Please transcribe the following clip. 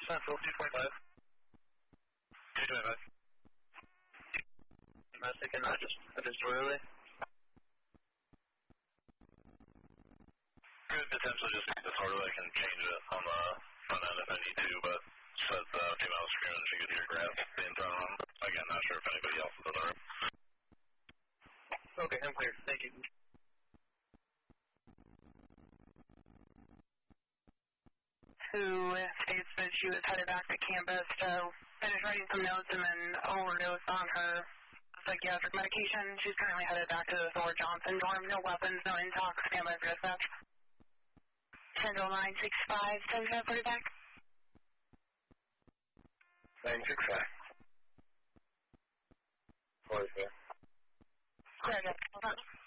Central, 225. 225. Domestic and not just Royally. Could potentially just be disorderly. I can change it on the front end if I need to, but said the female screaming she could hear grass being thrown on. Again, not sure if anybody else is in the room. Okay, I'm clear. Thank you. Who states that she was headed back to campus to finish writing some notes and then overdose on her psychiatric medication. She's currently headed back to the Thor Johnson dorm. No weapons, no intox. Standby for dispatch. Central 965, 75 back. 965. What is that? Clear,